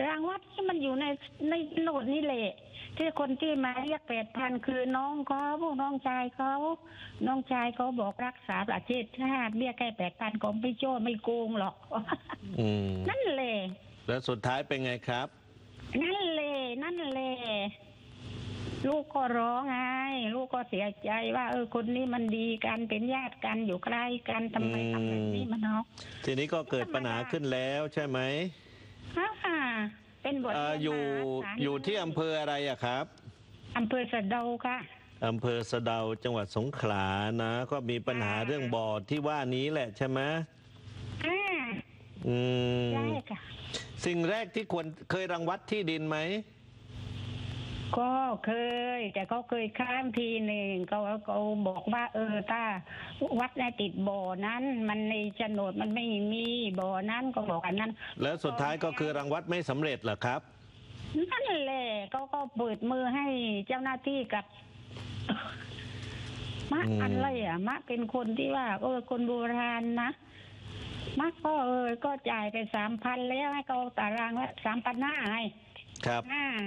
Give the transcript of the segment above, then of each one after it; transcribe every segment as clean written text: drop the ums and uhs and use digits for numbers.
รางวัลที่มันอยู่ในโหนดนี่แหละที่คนที่มาเรียก8,000คือน้องเขาน้องชายเขาบอกรักษาประเทศชาติเบี้ยแค่8,000ก็ไม่โจ้ไม่โกงหรอกนั่นแหละแล้วสุดท้ายเป็นไงครับนั่นแหละลูกก็ร้องไห้ลูกก็เสียใจว่าคนนี้มันดีกันเป็นญาติกันอยู่ใกล้กันทำไมทำแบบนี้มันเนาะทีนี้ก็เกิดปัญหาขึ้นแล้วใช่ไหมค่ะเป็นบทอยู่ที่อำเภออะไรอะครับอำเภอสะเดาค่ะอำเภอสะเดาจังหวัดสงขลานะก็มีปัญหาเรื่องบ่อที่ว่านี้แหละใช่ไหมใช่ค่ะสิ่งแรกที่เคยรังวัดที่ดินไหมก็เคยแต่เขาเคยข้ามทีหนึ่งเขาบอกว่าถ้าวัดในติดบ่อนั้นมันในโฉนดมันไม่มีบ่อนั้นก็บอกอันนั้นแล้วสุดท้ายก็คือรังวัดไม่สำเร็จเหรอครับนั่นแหละเขาก็เปิดมือให้เจ้าหน้าที่กับมะอะไรมะเป็นคนที่ว่าคนโบราณนะมะก็จ่ายไป3,000แล้วให้เขาตารางละ3,500ให้ครับ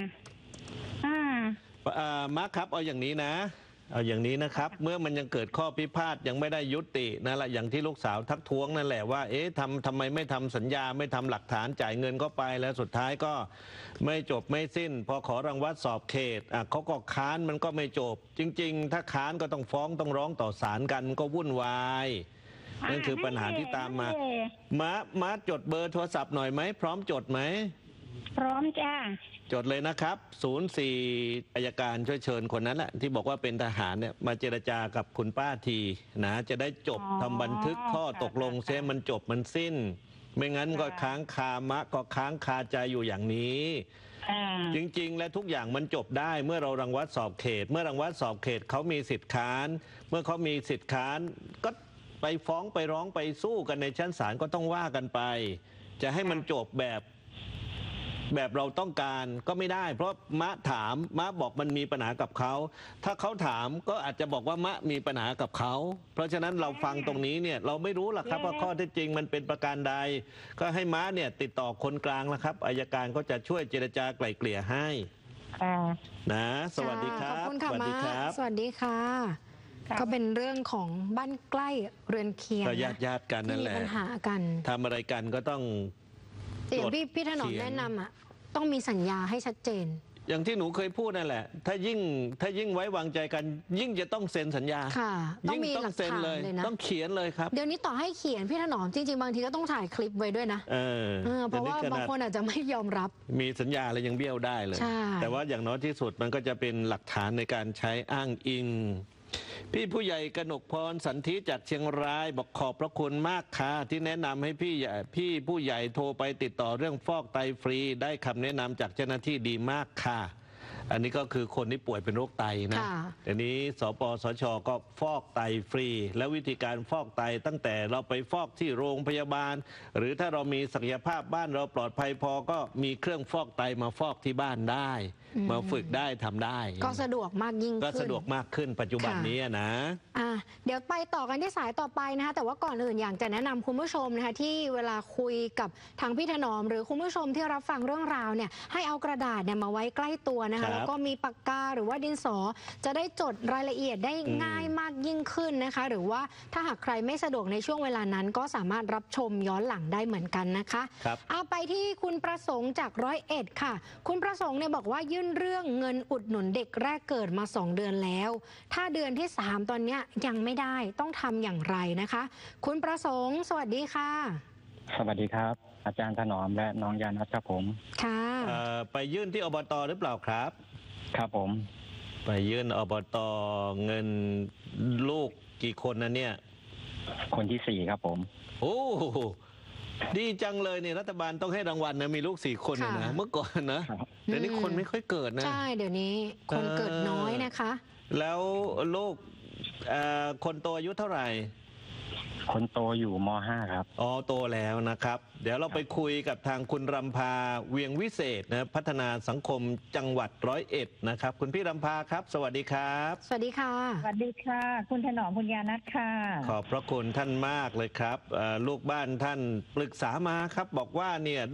มาร์คครับเอาอย่างนี้นะครับเมื่อมันยังเกิดข้อพิพาทยังไม่ได้ยุตินั่นแหละอย่างที่ลูกสาวทักท้วงนั่นแหละว่าทำไมไม่ทำสัญญาไม่ทำหลักฐานจ่ายเงินเข้าไปแล้วสุดท้ายก็ไม่จบไม่สิ้นพอขอรังวัดสอบเขตเขาก็ค้านมันก็ไม่จบจริงๆถ้าค้านก็ต้องฟ้องต้องร้องต่อศาลกันก็วุ่นวายนั่นคือปัญหาที่ตามมาจดเบอร์โทรศัพท์หน่อยไหมพร้อมจดไหมพร้อมจ้าจดเลยนะครับ04อัยการช่วยเชิญคนนั้นแหละที่บอกว่าเป็นทหารเนี่ยมาเจรจากับคุณป้าทีนะจะได้จบทำบันทึกข้อตกลงเสียมันจบมันสิ้นไม่งั้นก็ค้างคามะก็ค้างคาใจอยู่อย่างนี้จริงๆและทุกอย่างมันจบได้เมื่อเรารังวัดสอบเขตเมื่อรังวัดสอบเขตเขามีสิทธิ์ค้านเมื่อเขามีสิทธิ์ค้านก็ไปฟ้องไปร้องไปสู้กันในชั้นศาลก็ต้องว่ากันไปจะให้มันจบแบบเราต้องการก็ไม่ได้เพราะมะถามมะบอกมันมีปัญหากับเขาถ้าเขาถามก็อาจจะบอกว่ามะมีปัญหากับเขาเพราะฉะนั้นเราฟังตรงนี้เนี่ยเราไม่รู้หรอกครับว่าข้อเท็จจริงมันเป็นประการใดก็ให้มะเนี่ยติดต่อคนกลางนะครับอัยการก็จะช่วยเจรจาไกล่เกลี่ยให้นะสวัสดีครับขอบคุณค่ะมะสวัสดีค่ะก็เป็นเรื่องของบ้านใกล้เรือนเคียงก็ญาติกันนั่นแหละมีปัญหากันทำอะไรกันก็ต้องอย่างพี่ถนอมแนะนำต้องมีสัญญาให้ชัดเจนอย่างที่หนูเคยพูดนั่นแหละถ้ายิ่งไว้วางใจกันยิ่งจะต้องเซ็นสัญญาค่ะต้องมีหลักฐานเลยนะต้องเขียนเลยครับเดี๋ยวนี้ต่อให้เขียนพี่ถนอมจริงๆบางทีก็ต้องถ่ายคลิปไว้ด้วยนะเพราะว่าบางคนอาจจะไม่ยอมรับมีสัญญาอะไรยังเบี้ยวได้เลยแต่ว่าอย่างน้อยที่สุดมันก็จะเป็นหลักฐานในการใช้อ้างอิงพี่ผู้ใหญ่กนกพรสันธิจากเชียงรายบอกขอบพระคุณมากค่ะที่แนะนำให้พี่ผู้ใหญ่โทรไปติดต่อเรื่องฟอกไตฟรีได้คำแนะนำจากเจ้าหน้าที่ดีมากค่ะอันนี้ก็คือคนที่ป่วยเป็นโรคไตนะเดี๋ยวนี้สปสช.ก็ฟอกไตฟรีแล้ววิธีการฟอกไตตั้งแต่เราไปฟอกที่โรงพยาบาลหรือถ้าเรามีศักยภาพบ้านเราปลอดภัยพอก็มีเครื่องฟอกไตมาฟอกที่บ้านได้มาฝึกได้ทำได้ก็สะดวกมากยิ่งขึ้นก็สะดวกมากขึ้นปัจจุบันนี้นะเดี๋ยวไปต่อกันที่สายต่อไปนะคะแต่ว่าก่อนอื่นอยากจะแนะนำคุณผู้ชมนะคะที่เวลาคุยกับทางพี่ถนอมหรือคุณผู้ชมที่รับฟังเรื่องราวเนี่ยให้เอากระดาษเนี่ยมาไว้ใกล้ตัวนะคะแล้วก็มีปากกาหรือว่าดินสอจะได้จดรายละเอียดได้ง่ายมากยิ่งขึ้นนะคะหรือว่าถ้าหากใครไม่สะดวกในช่วงเวลานั้นก็สามารถรับชมย้อนหลังได้เหมือนกันนะคะเอาไปที่คุณประสงค์จาก101ค่ะคุณประสงค์เนี่ยบอกว่ายื่นเรื่องเงินอุดหนุนเด็กแรกเกิดมา2 เดือนแล้วถ้าเดือนที่3ตอนนี้ยังไม่ได้ต้องทำอย่างไรนะคะคุณประสงค์สวัสดีค่ะสวัสดีครับอาจารย์ถนอมและน้องยานัทครับผมค่ะไปยื่นที่อบต.หรือเปล่าครับครับผมไปยื่นอบต.เงินลูกกี่คนนะเนี่ยคนที่4ครับผมโอ้ดีจังเลยเนี่ยรัฐบาลต้องให้รางวัลนะมีลูก4 คนนะเมื่อก่อนนะแต่นี่คนไม่ค่อยเกิดนะใช่เดี๋ยวนี้คนเกิดน้อยนะคะแล้วลูกคนโตอายุเท่าไหร่คนโตอยู่ม.5 ครับอ๋อโตแล้วนะครับเดี๋ยวเราไปคุยกับทางคุณรำพาเวียงวิเศษนะพัฒนาสังคมจังหวัด101นะครับคุณพี่รำพาครับสวัสดีครับสวัสดีค่ะสวัสดีค่ะคุณถนอมคุณยานัทค่ะขอบพระคุณท่านมากเลยครับลูกบ้านท่านปรึกษามาครับบอกว่าเนี่ย